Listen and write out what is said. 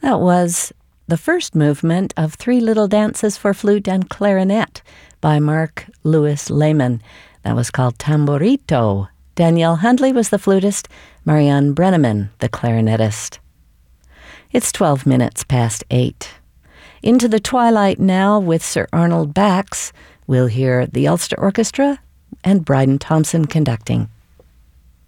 That was the first movement of Three Little Dances for Flute and Clarinet by Mark Lewis Lehman. That was called Tamborito. Danielle Hundley was the flutist, Marianne Brenneman the clarinetist. It's 12 minutes past 8. Into the twilight now with Sir Arnold Bax. We'll hear the Ulster Orchestra and Bryden Thompson conducting.